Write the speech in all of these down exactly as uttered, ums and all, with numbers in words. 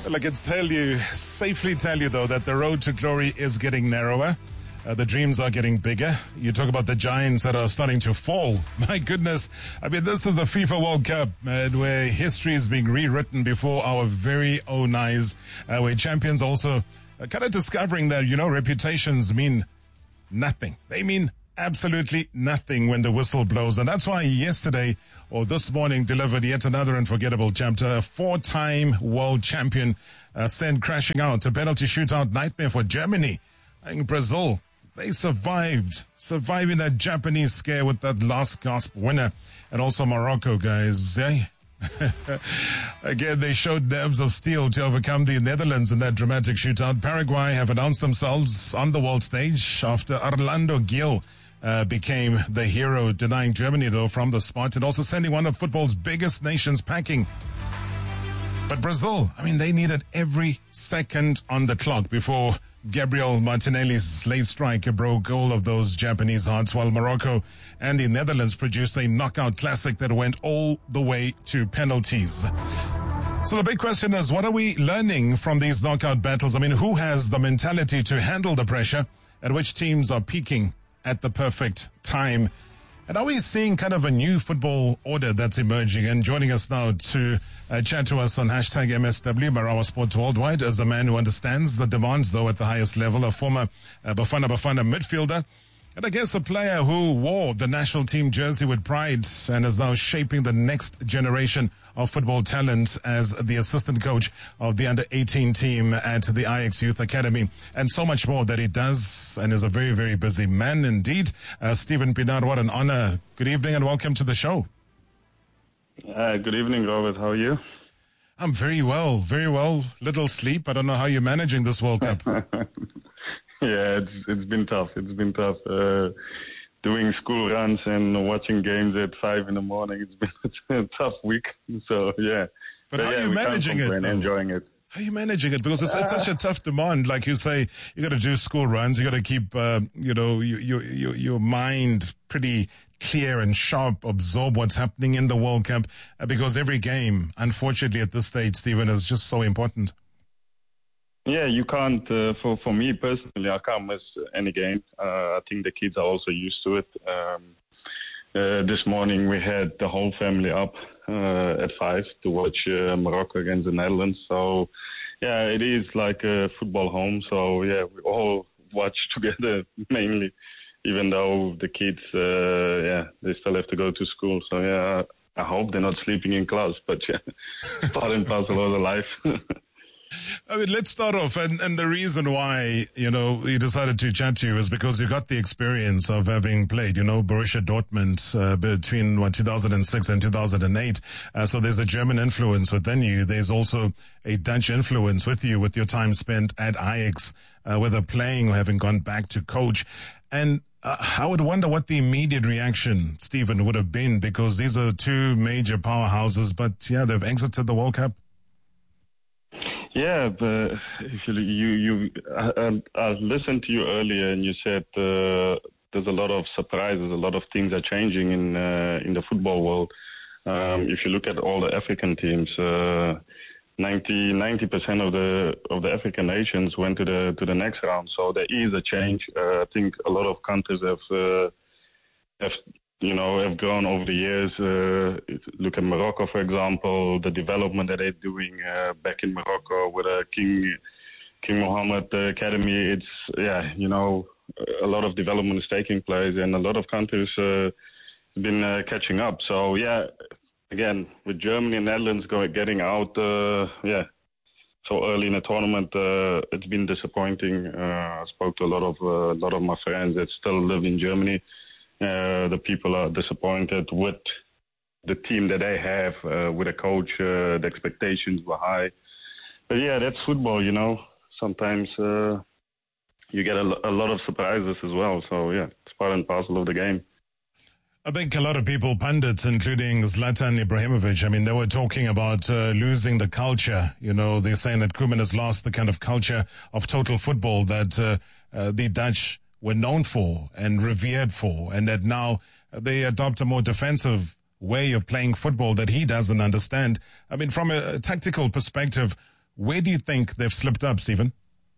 Well, I can tell you, safely tell you though, that the road to glory is getting narrower. Uh, the dreams are getting bigger. You talk about the giants that are starting to fall. My goodness. I mean, this is the FIFA World Cup, man, where history is being rewritten before our very own eyes, uh, where champions also uh, kind of discovering that, you know, reputations mean nothing. They mean absolutely nothing when the whistle blows. And that's why yesterday or this morning delivered yet another unforgettable chapter. A four-time world champion uh, sent crashing out. A penalty shootout nightmare for Germany. I think Brazil, they survived, surviving that Japanese scare with that last gasp winner. And also Morocco, guys. Eh? Again, they showed nerves of steel to overcome the Netherlands in that dramatic shootout. Paraguay have announced themselves on the world stage after Orlando Gil uh, became the hero, denying Germany, though, from the spot and also sending one of football's biggest nations packing. But Brazil, I mean, they needed every second on the clock before Gabriel Martinelli's late strike broke all of those Japanese hearts, while Morocco and the Netherlands produced a knockout classic that went all the way to penalties. So the big question is, what are we learning from these knockout battles? I mean, who has the mentality to handle the pressure, and which teams are peaking at the perfect time? And are we seeing kind of a new football order that's emerging? And joining us now to uh, chat to us on hashtag M S W, Marawa Sports Worldwide, as a man who understands the demands, though, at the highest level, a former uh, Bafana Bafana midfielder, and I guess a player who wore the national team jersey with pride and is now shaping the next generation of football talent as the assistant coach of the under eighteen team at the Ajax Youth Academy, and so much more that he does, and is a very, very busy man indeed. Uh, Steven Pienaar, what an honor. Good evening and welcome to the show. Uh, good evening, Robert. How are you? I'm very well, very well. Little sleep. I don't know how you're managing this World Cup. Yeah, it's it's been tough. It's been tough. Uh, doing school runs and watching games at five in the morning. It's been it's been a tough week. So yeah. But, but how yeah, are you managing it? Though? Enjoying it. How are you managing it? Because it's, it's such a tough demand. Like you say, you got to do school runs. You got to keep, uh, you know, your your your your mind pretty clear and sharp. Absorb what's happening in the World Cup, uh, because every game, unfortunately, at this stage, Steven, is just so important. Yeah, you can't, uh, for, for me personally, I can't miss any game. Uh, I think the kids are also used to it. Um, uh, this morning we had the whole family up uh, at five to watch uh, Morocco against the Netherlands. So, yeah, it is like a football home. So, yeah, we all watch together mainly, even though the kids, uh, yeah, they still have to go to school. So, yeah, I hope they're not sleeping in class. But, yeah, part and parcel of the life. I mean, let's start off, and, and the reason why, you know, we decided to chat to you is because you got the experience of having played, you know, Borussia Dortmund uh, between, what, two thousand six and two thousand eight. Uh, so there's a German influence within you. There's also a Dutch influence with you, with your time spent at Ajax, uh, whether playing or having gone back to coach. And uh, I would wonder what the immediate reaction, Steven, would have been, because these are two major powerhouses, but, yeah, they've exited the World Cup. Yeah, but if you you, you I, I listened to you earlier, and you said uh, there's a lot of surprises, a lot of things are changing in uh, in the football world. Um, if you look at all the African teams, uh, ninety percent of the of the African nations went to the to the next round. So there is a change. Uh, I think a lot of countries have uh, have. you know, have grown over the years. Uh, look at Morocco, for example, the development that they're doing uh, back in Morocco with uh, King King Mohammed uh, Academy. It's, yeah, you know, a lot of development is taking place, and a lot of countries uh, have been uh, catching up. So, yeah, again, with Germany and Netherlands going, getting out, uh, yeah, so early in the tournament, uh, it's been disappointing. Uh, I spoke to a lot of uh, a lot of my friends that still live in Germany. Uh, the people are disappointed with the team that they have, uh, with a coach. Uh, the expectations were high. But, yeah, that's football, you know. Sometimes uh, you get a, a lot of surprises as well. So, yeah, it's part and parcel of the game. I think a lot of people, pundits, including Zlatan Ibrahimovic, I mean, they were talking about uh, losing the culture. You know, they're saying that Koeman has lost the kind of culture of total football that uh, uh, the Dutch were known for and revered for, and that now they adopt a more defensive way of playing football that he doesn't understand. I mean, from a, a tactical perspective, Where do you think they've slipped up, Stephen?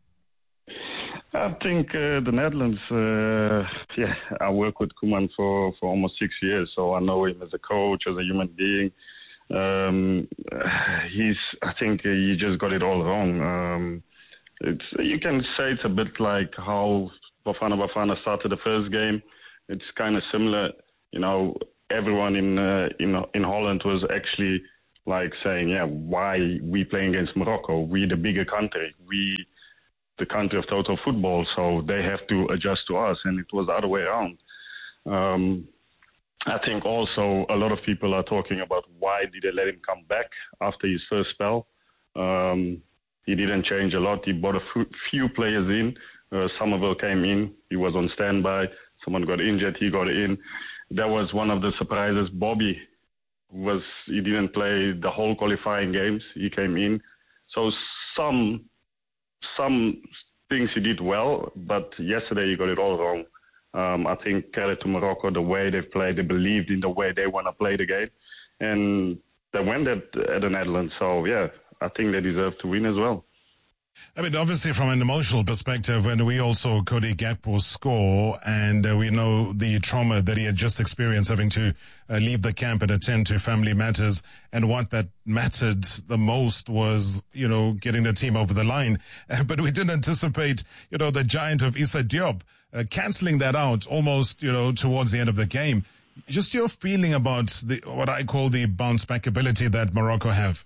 I think uh, the Netherlands, uh, yeah, I work with Koeman for, for almost six years, so I know him as a coach, as a human being. Um, he's, I think he just got it all wrong. Um, it's, you can say it's a bit like how Bafana Bafana started the first game. It's kind of similar, you know, everyone in, uh, in, in Holland was actually like saying, yeah, why we playing against Morocco? We the bigger country. We the country of total football, so they have to adjust to us, and it was the other way around. Um, I think also a lot of people are talking about why did they let him come back after his first spell. Um, he didn't change a lot. He brought a f- few players in. Uh, Somerville came in. He was on standby. Someone got injured. He got in. That was one of the surprises. Bobby was he didn't play the whole qualifying games. He came in. So some some things he did well, but yesterday he got it all wrong. Um, I think credit to Morocco, the way they played, they believed in the way they want to play the game, and they went at, at the Netherlands. So yeah, I think they deserve to win as well. I mean, obviously, from an emotional perspective, when we also Cody Gakpo score, and uh, we know the trauma that he had just experienced having to uh, leave the camp and attend to family matters, and what that mattered the most was, you know, getting the team over the line. Uh, but we didn't anticipate, you know, the giant of Issa Diop uh, cancelling that out almost, you know, towards the end of the game. Just your feeling about the what I call the bounce back ability that Morocco have.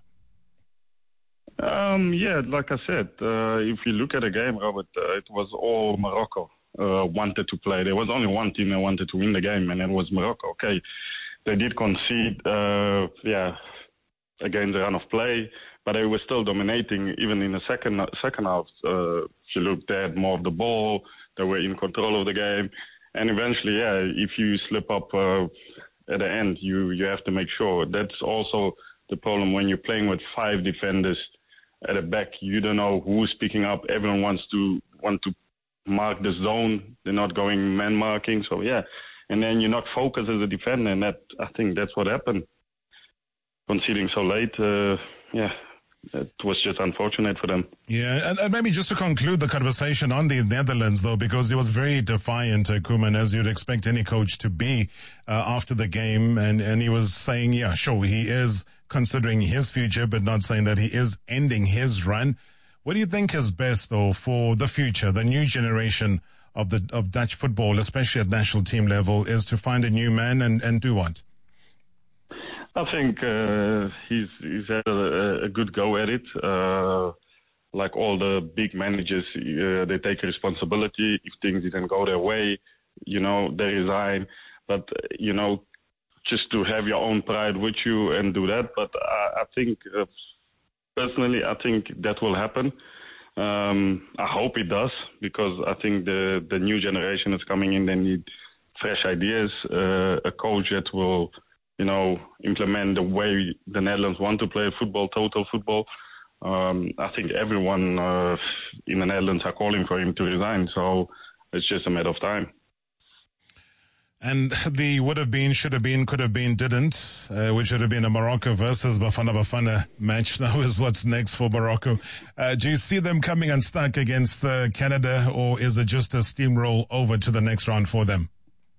Um, yeah, like I said, uh, if you look at the game, Robert, uh, it was all Morocco uh, wanted to play. There was only one team that wanted to win the game, and it was Morocco. Okay, they did concede, uh, yeah, against the run of play, but they were still dominating even in the second second half. Uh, if you look, they had more of the ball. They were in control of the game, and eventually, yeah, if you slip up uh, at the end, you you have to make sure. That's also the problem when you're playing with five defenders at the back. You don't know who's picking up. Everyone wants to want to mark the zone. They're not going man marking. So yeah, and then you're not focused as a defender, and that I think that's what happened. Conceding so late, uh, yeah, it was just unfortunate for them. Yeah, and, and maybe just to conclude the conversation on the Netherlands, though, because he was very defiant, uh, Koeman, as you'd expect any coach to be uh, after the game, and and he was saying, yeah, sure, he is considering his future, but not saying that he is ending his run. What do you think is best, though, for the future, the new generation of the of Dutch football, especially at national team level, is to find a new man and, and do what? I think uh, he's he's had a, a good go at it. Uh, like all the big managers, uh, they take responsibility. If things didn't go their way, you know, they resign. But, you know, just to have your own pride with you and do that. But I, I think, uh, personally, I think that will happen. Um, I hope it does, because I think the, the new generation is coming in. They need fresh ideas, uh, a coach that will, you know, implement the way the Netherlands want to play football, total football. Um, I think everyone uh, in the Netherlands are calling for him to resign. So it's just a matter of time. And the would have been, should have been, could have been, didn't, uh, which should have been a Morocco versus Bafana Bafana match now is what's next for Morocco. Uh, do you see them coming unstuck against uh, Canada, or is it just a steamroll over to the next round for them?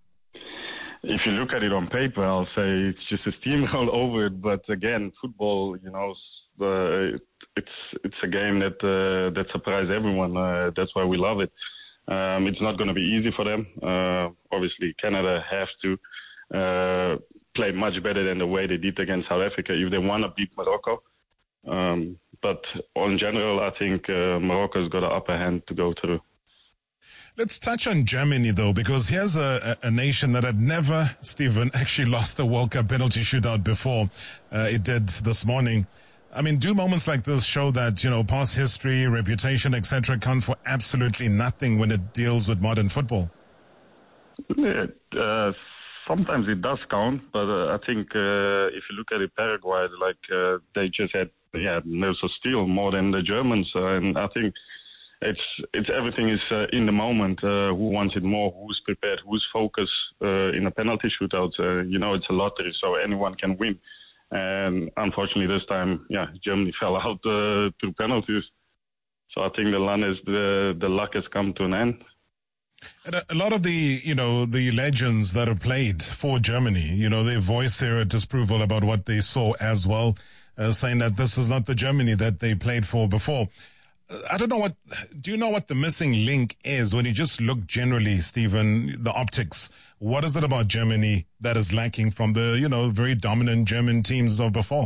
If you look at it on paper, I'll say it's just a steamroll over it. But again, football, you know, uh, it's it's a game that uh, that surprises everyone. Uh, that's why we love it. Um, it's not going to be easy for them. Uh, obviously, Canada has to uh, play much better than the way they did against South Africa if they want to beat Morocco. Um, but in general, I think uh, Morocco's got an upper hand to go through. Let's touch on Germany, though, because here's a, a nation that had never, Stephen, actually lost a World Cup penalty shootout before. Uh, it did this morning. I mean, do moments like this show that, you know, past history, reputation, et cetera count for absolutely nothing when it deals with modern football? Yeah, uh, sometimes it does count, but uh, I think uh, if you look at it, Paraguay, like uh, they just had, yeah, Nelson Steele more than the Germans, uh, and I think it's it's everything is uh, in the moment. Uh, who wants it more? Who's prepared? Who's focused uh, in a penalty shootout? Uh, you know, it's a lottery, so anyone can win. And unfortunately, this time, yeah, Germany fell out uh, through penalties. So I think the run is the the luck has come to an end. And a, a lot of the, you know, the legends that have played for Germany, you know, they voiced their disapproval about what they saw as well, uh, saying that this is not the Germany that they played for before. Uh, I don't know what, do you know what the missing link is when you just look generally, Stephen, the optics? What is it about Germany that is lacking from the, you know, very dominant German teams of before?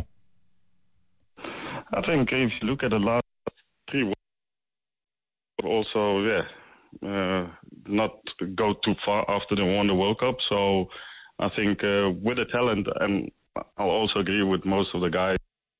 I think if you look at the last three, also, yeah, Uh, not go too far after they won the World Cup. So I think uh, with the talent, and I'll also agree with most of the guys,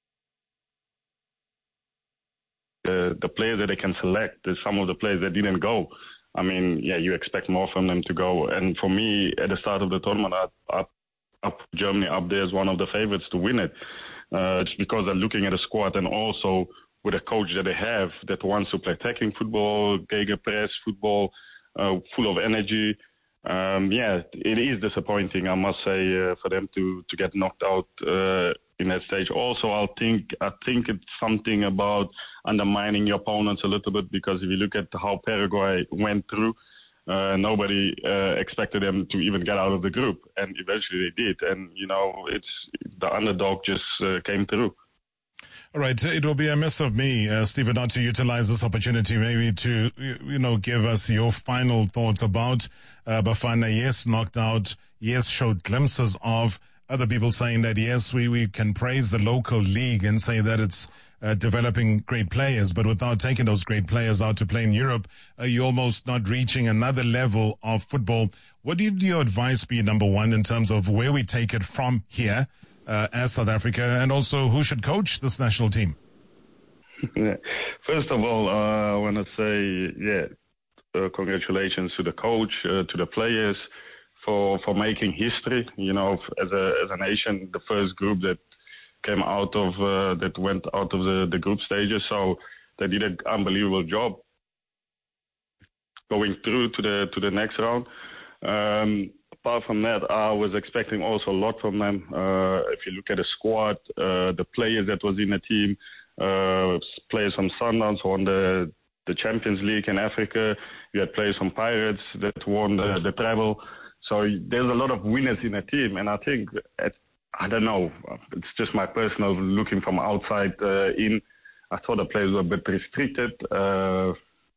uh, the players that they can select, there's some of the players that didn't go. I mean, yeah, you expect more from them to go. And for me, at the start of the tournament, I, I, I put Germany up there as one of the favorites to win it. Uh, just because they're looking at a squad and also with a coach that they have that wants to play attacking football, gegenpress football, uh, full of energy. Um, yeah, it is disappointing, I must say, uh, for them to, to get knocked out uh, in that stage. Also, I think I think it's something about undermining your opponents a little bit, because if you look at how Paraguay went through, uh, nobody uh, expected them to even get out of the group, and eventually they did. And you know, it's the underdog just uh, came through. All right, it will be amiss of me, uh, Stephen, not to utilize this opportunity maybe to, you know, give us your final thoughts about uh, Bafana. Yes, knocked out. Yes, showed glimpses of other people saying that, yes, we, we can praise the local league and say that it's uh, developing great players, but without taking those great players out to play in Europe, uh, you're almost not reaching another level of football. What would your advice be, number one, in terms of where we take it from here? Uh, as South Africa, and also who should coach this national team? Yeah. First of all, uh, I want to say, yeah, uh, congratulations to the coach, uh, to the players for for making history. You know, as a as a nation, the first group that came out of uh, that went out of the, the group stages. So they did an unbelievable job going through to the to the next round. Um, Apart from that, I was expecting also a lot from them. Uh, if you look at the squad, uh, the players that was in the team, uh, players from Sundowns won the, the Champions League in Africa. You had players from Pirates that won the, the treble. So there's a lot of winners in the team. And I think, at, I don't know, it's just my personal looking from outside uh, in. I thought the players were a bit restricted. Uh,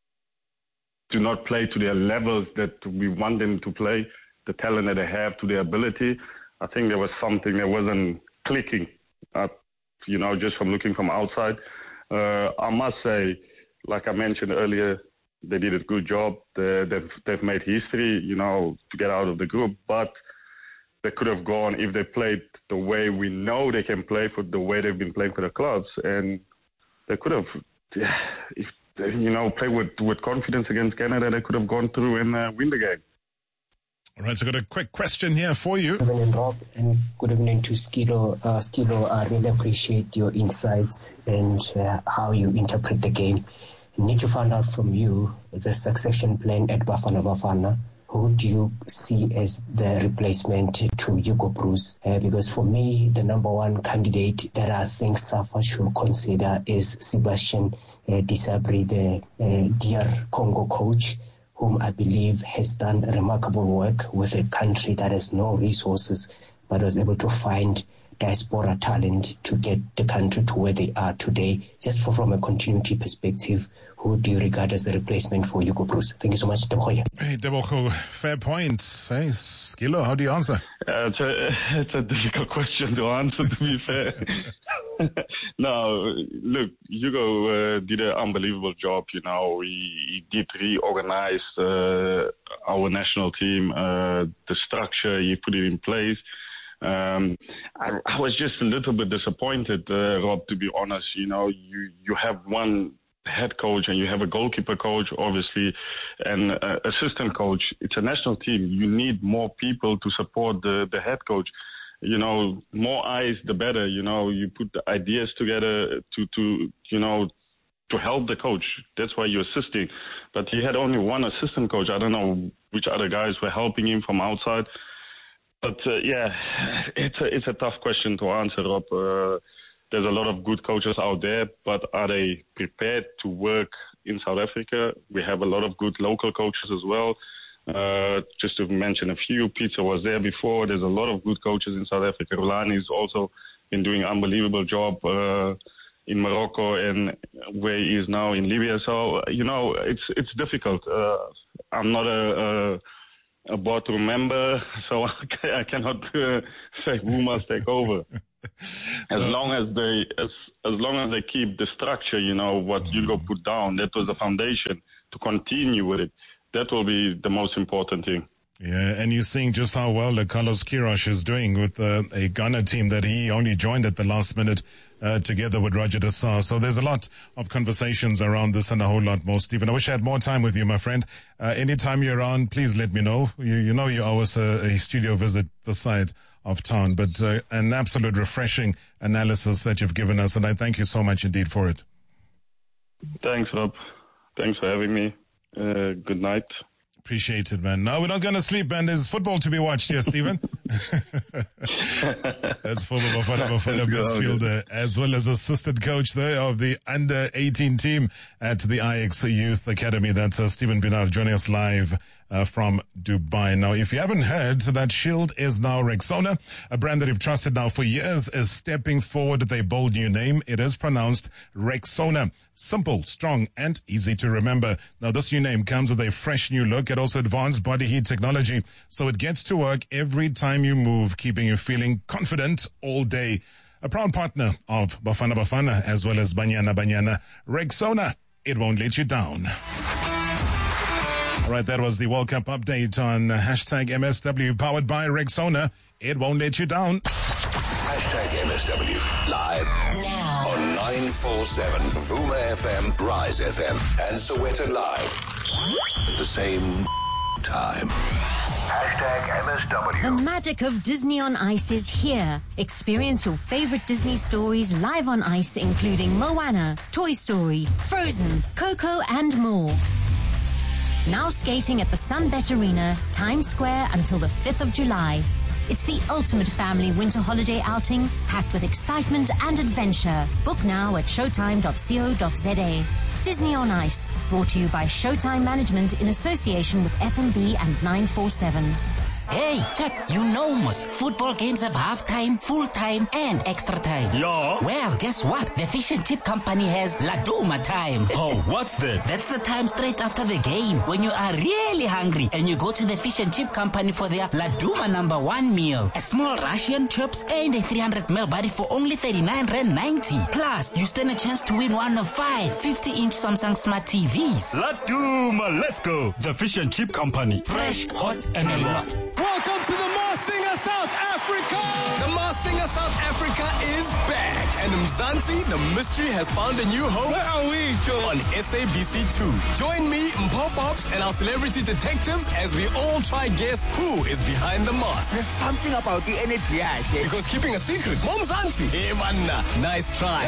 to not play to their levels that we want them to play. The talent that they have, to their ability. I think there was something that wasn't clicking, uh, you know, just from looking from outside. Uh, I must say, like I mentioned earlier, they did a good job. They, they've, they've made history, you know, to get out of the group. But they could have gone if they played the way we know they can play, for the way they've been playing for the clubs. And they could have, if they, you know, play with, with confidence against Canada, they could have gone through and uh, win the game. All right, so I've got a quick question here for you. Good evening, Rob, and good evening to Skilo. Uh, Skilo, I really appreciate your insights and uh, how you interpret the game. I need to find out from you the succession plan at Bafana Bafana. Who do you see as the replacement to Hugo Broos? Uh, because for me, the number one candidate that I think SAFA should consider is Sebastian uh, Desabre, the uh, D R Congo coach, whom I believe has done remarkable work with a country that has no resources, but was able to find diaspora talent to get the country to where they are today. Just for, from a continuity perspective, who do you regard as the replacement for Hugo Broos? Thank you so much, Tebogo. Hey, Tebogo, fair point. Hey, Skilo, how do you answer? Uh, it's, a, it's a difficult question to answer, to be fair. No, look, Hugo uh, did an unbelievable job. You know, he, he did reorganize uh, our national team, uh, the structure, he put it in place. Um, I, I was just a little bit disappointed, uh, Rob, to be honest. You know, you, you have one head coach and you have a goalkeeper coach, obviously, and uh, assistant coach. It's a national team. You need more people to support the, the head coach. You know, more eyes, the better. You know, you put the ideas together to, to you know, to help the coach. That's why you're assisting. But he had only one assistant coach. I don't know which other guys were helping him from outside. But uh, yeah, it's a, it's a tough question to answer, Rob. Uh, there's a lot of good coaches out there, but are they prepared to work in South Africa? We have a lot of good local coaches as well. Uh, just to mention a few, Pizza was there before. There's a lot of good coaches in South Africa. Rulani's also been doing an unbelievable job uh, in Morocco and where he is now in Libya. So, you know, it's it's difficult. Uh, I'm not a... a a boardroom member, so I cannot uh, say who must take over. As long as they, as as long as they keep the structure, you know, what Hugo put down, that was the foundation to continue with it. That will be the most important thing. Yeah, and you're seeing just how well uh, Carlos Queiroz is doing with uh, a Ghana team that he only joined at the last minute uh, together with Roger de Sá. So there's a lot of conversations around this and a whole lot more, Stephen. I wish I had more time with you, my friend. Uh, anytime you're around, please let me know. You, you know you owe us a, a studio visit the side of town, but uh, an absolute refreshing analysis that you've given us, and I thank you so much indeed for it. Thanks, Rob. Thanks for having me. Uh, good night. Appreciate it, man. No, we're not going to sleep, man. There's football to be watched here, Stephen. That's former Bafana Bafana midfielder, as well as assistant coach there of the under eighteen team at the I X Youth Academy. That's uh, Stephen Pienaar joining us live uh, from Dubai. Now, if you haven't heard, so that Shield is now Rexona, a brand that you've trusted now for years, is stepping forward with a bold new name. It is pronounced Rexona. Simple, strong, and easy to remember. Now, this new name comes with a fresh new look. It also advanced body heat technology, so it gets to work every time you move, keeping you feeling confident all day. A proud partner of Bafana Bafana as well as Banyana Banyana. Rexona, it won't let you down. All right, that was the World Cup update on hashtag M S W, powered by Rexona. It won't let you down. Hashtag M S W, live now on nine forty-seven, Vuma F M, Rise F M, and Soweto Live. At the same time. Hashtag M S W. The magic of Disney on Ice is here. Experience your favorite Disney stories live on ice, including Moana, Toy Story, Frozen, Coco, and more. Now skating at the Sunbet Arena, Times Square, until the fifth of July. It's the ultimate family winter holiday outing, packed with excitement and adventure. Book now at showtime dot co dot za. Disney on Ice, brought to you by Showtime Management in association with F N B and nine forty-seven. Hey, Chuck, you know most football games have half-time, full-time, and extra time. Yeah. Well, guess what? The Fish and Chip Company has Laduma time. Oh, what's that? That's the time straight after the game when you are really hungry and you go to the Fish and Chip Company for their Laduma number one meal. A small Russian, chips, and a three hundred milliliter body for only thirty-nine rand ninety. Plus, you stand a chance to win one of five fifty-inch Samsung Smart T Vs. Laduma, let's go. The Fish and Chip Company. Fresh, hot, and a lot. Welcome to the Masked Singer South Africa! The Masked Singer South Africa is back, and Mzansi, the mystery, has found a new home. Where are we, Joe? On S A B C two. Join me, Mpho Pops, and our celebrity detectives as we all try guess who is behind the mask. There's something about the energy, I guess. Because keeping a secret, Mom Mzansi. Hey, man, nice try.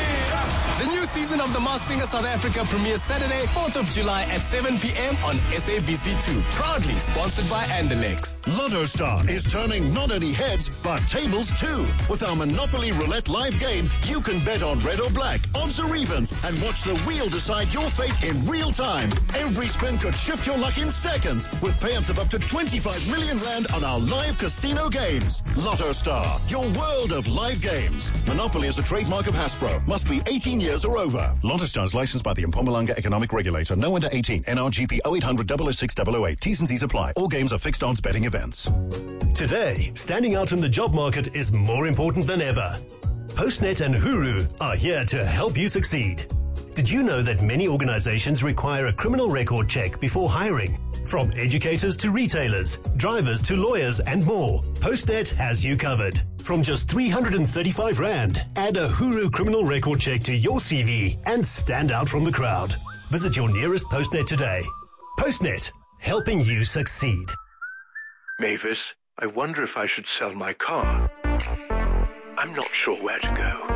The new season of the Masked Singer South Africa premieres Saturday, fourth of July at seven p.m. on S A B C two. Proudly sponsored by Andalex. Lotto Star is turning not only heads, but tables too. With our Monopoly Roulette live game, you can bet on red or black, odds or evens, and watch the wheel decide your fate in real time. Every spin could shift your luck in seconds, with payouts of up to twenty-five million rand on our live casino games. Lotto Star, your world of live games. Monopoly is a trademark of Hasbro. Must be eighteen years or over. Lotto Star is licensed by the Mpumalanga Economic Regulator. No under eighteen. N R G P oh eight hundred, double oh six, double oh eight. T's and C's apply. All games are fixed odds betting events. Today, standing out in the job market is more important than ever. Postnet and Huru are here to help you succeed. Did you know that many organizations require a criminal record check before hiring? From educators to retailers, drivers to lawyers and more, Postnet has you covered. From just three hundred thirty-five rand, add a Huru criminal record check to your C V and stand out from the crowd. Visit your nearest Postnet today. Postnet, helping you succeed. Mavis, I wonder if I should sell my car. I'm not sure where to go.